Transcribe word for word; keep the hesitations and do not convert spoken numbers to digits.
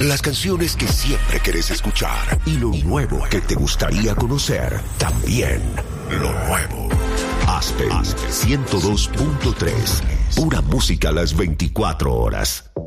Las canciones que siempre querés escuchar y lo nuevo que te gustaría conocer. También lo nuevo. Aspen ciento dos punto tres. Pura música a las veinticuatro horas.